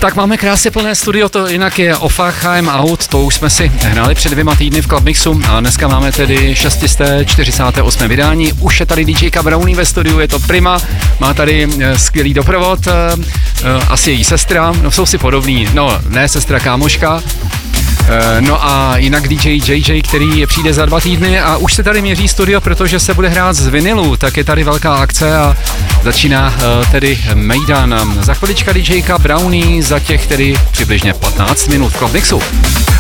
Tak máme krásně plné studio, to jinak je Ofach I'm Out, to už jsme si hráli před 2 týdny v Club Mixu a dneska máme tedy 648. vydání. Už je tady DJka Brownie ve studiu, je to prima, má tady skvělý doprovod, asi její sestra, no jsou si podobný, no ne sestra, kámoška. No a jinak DJ JJ, který přijde za 2 týdny a už se tady měří studio, protože se bude hrát z vinilu, tak je tady velká akce a začíná tedy Mejdan. Za chvilička DJka Brownie za těch tedy přibližně 15 minut v Club Mixu.